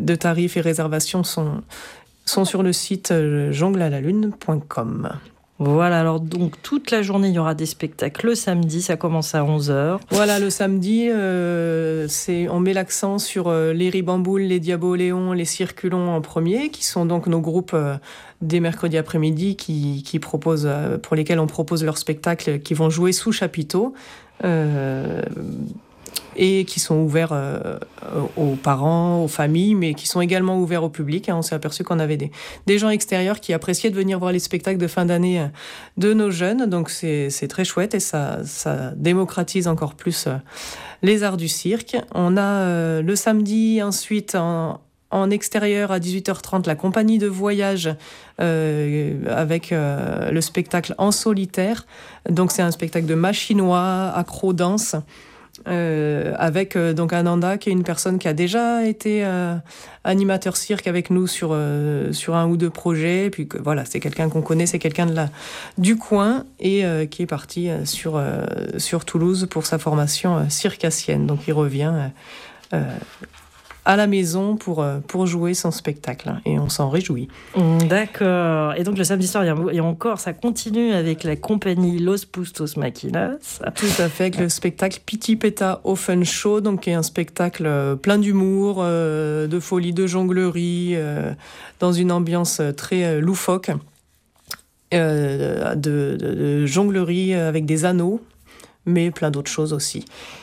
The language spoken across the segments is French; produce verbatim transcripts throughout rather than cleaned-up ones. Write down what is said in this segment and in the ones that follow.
de tarifs et réservations sont, sont sur le site jongle à la lune point com. Voilà, alors donc toute la journée, il y aura des spectacles. Le samedi, ça commence à onze heures. Voilà, le samedi, euh, c'est, on met l'accent sur euh, les Ribamboules, les Diaboléons, les Circulons en premier, qui sont donc nos groupes euh, des mercredis après-midi qui, qui proposent, euh, pour lesquels on propose leurs spectacles, qui vont jouer sous chapiteau. Euh, et qui sont ouverts euh, aux parents, aux familles, mais qui sont également ouverts au public. On s'est aperçu qu'on avait des, des gens extérieurs qui appréciaient de venir voir les spectacles de fin d'année de nos jeunes, donc c'est, c'est très chouette et ça, ça démocratise encore plus les arts du cirque. On a euh, le samedi ensuite en, en extérieur à dix-huit heures trente la compagnie de voyage euh, avec euh, le spectacle En solitaire. Donc c'est un spectacle de machinois, acro-danse. Euh, avec euh, donc Ananda qui est une personne qui a déjà été euh, animateur cirque avec nous sur euh, sur un ou deux projets, et puis que, voilà, c'est quelqu'un qu'on connaît, c'est quelqu'un de la du coin et euh, qui est parti euh, sur euh, sur Toulouse pour sa formation euh, circassienne, donc il revient euh, euh, à la maison pour, pour jouer son spectacle, hein, et on s'en réjouit. D'accord. Et donc le samedi soir, il y a encore, ça continue avec la compagnie Los Pustos Maquinas. Tout à fait, avec le spectacle Piti Peta Offen Show, donc qui est un spectacle plein d'humour, euh, de folie, de jonglerie, euh, dans une ambiance très loufoque, euh, de, de, de jonglerie avec des anneaux, mais plein d'autres choses aussi.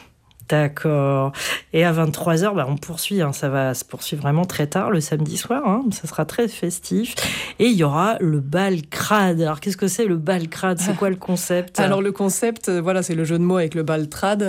D'accord. Et à vingt-trois heures, bah, on poursuit, hein, ça va se poursuivre vraiment très tard le samedi soir, hein, ça sera très festif. Et il y aura le bal crade. Alors qu'est-ce que c'est le bal crade ? C'est quoi le concept ? Alors le concept, voilà, c'est le jeu de mots avec le bal trad,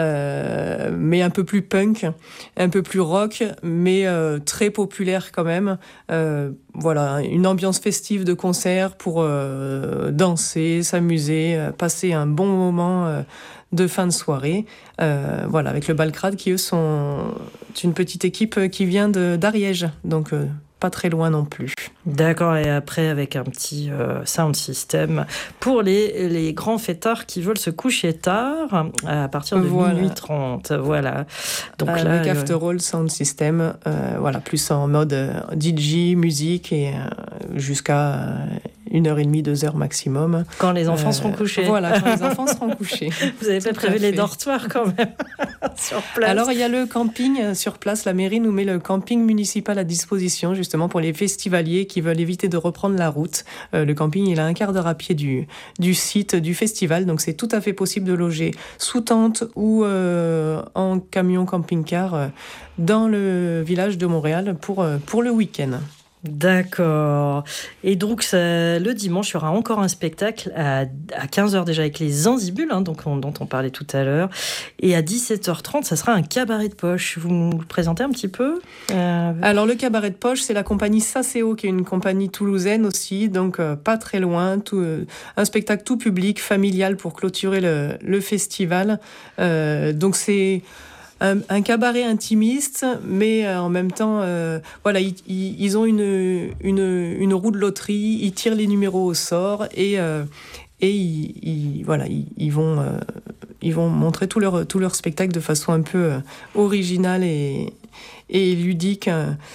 euh, mais un peu plus punk, un peu plus rock, mais euh, très populaire quand même. Euh, voilà, une ambiance festive de concert pour euh, danser, s'amuser, euh, passer un bon moment euh, de fin de soirée. Euh, voilà, avec le bal crade qui, eux, sont une petite équipe qui vient de, d'Ariège, donc euh, pas très loin non plus. D'accord, et après avec un petit euh, sound system pour les, les grands fêtards qui veulent se coucher tard à partir de voilà. minuit trente. Voilà. Donc avec là, after all sound system, euh, voilà, plus en mode euh, D J, musique et euh, jusqu'à euh, une heure et demie, deux heures maximum. Quand les enfants euh, seront couchés. Voilà, quand les enfants seront couchés. Vous avez pas prévu les dortoirs quand même sur place. Alors il y a le camping sur place. La mairie nous met le camping municipal à disposition justement pour les festivaliers qui veulent éviter de reprendre la route. Euh, le camping, il a un quart d'heure à pied du, du site du festival, donc c'est tout à fait possible de loger sous tente ou euh, en camion camping-car euh, dans le village de Montréal pour, euh, pour le week-end. D'accord. Et donc, ça, le dimanche, il y aura encore un spectacle à, à quinze heures déjà avec les Zanzibules, hein, donc on, dont on parlait tout à l'heure. Et à dix-sept heures trente, ça sera un cabaret de poche. Vous nous le présentez un petit peu ? euh... Alors, le cabaret de poche, c'est la compagnie Sasséo, qui est une compagnie toulousaine aussi, donc euh, pas très loin. Tout, euh, un spectacle tout public, familial, pour clôturer le, le festival. Euh, donc, c'est... Un, un cabaret intimiste, mais euh, en même temps, euh, voilà, ils, ils ont une, une, une roue de loterie, ils tirent les numéros au sort et, euh, et ils, ils, voilà, ils, ils, vont, euh, ils vont montrer tout leur, tout leur spectacle de façon un peu euh, originale et, et ludique.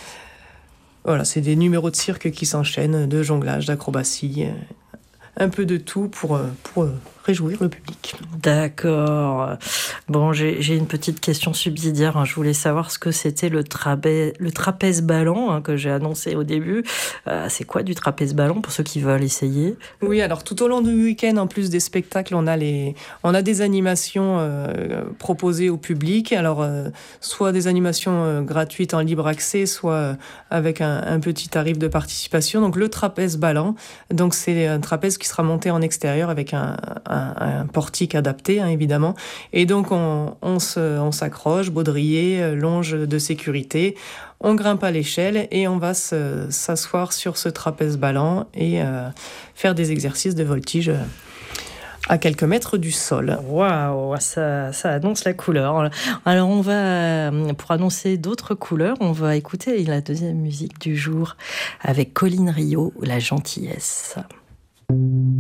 Voilà, c'est des numéros de cirque qui s'enchaînent, de jonglage, d'acrobatie, euh, un peu de tout pour, pour réjouir le public. D'accord. Bon, j'ai, j'ai une petite question subsidiaire. Hein. Je voulais savoir ce que c'était le, trapèze, le trapèze ballon, hein, que j'ai annoncé au début. Euh, c'est quoi du trapèze ballon pour ceux qui veulent essayer ? Oui, alors tout au long du week-end, en plus des spectacles, on a, les, on a des animations euh, proposées au public. Alors, euh, soit des animations euh, gratuites en libre accès, soit euh, avec un, un petit tarif de participation. Donc, le trapèze ballon, donc c'est un trapèze qui sera monté en extérieur avec un, un un portique adapté, hein, évidemment. Et donc, on, on, se, on s'accroche, baudrier, longe de sécurité, on grimpe à l'échelle et on va se, s'asseoir sur ce trapèze ballant et euh, faire des exercices de voltige à quelques mètres du sol. Waouh, ça, ça annonce la couleur. Alors, on va, pour annoncer d'autres couleurs, on va écouter la deuxième musique du jour avec Colline Rio, La gentillesse.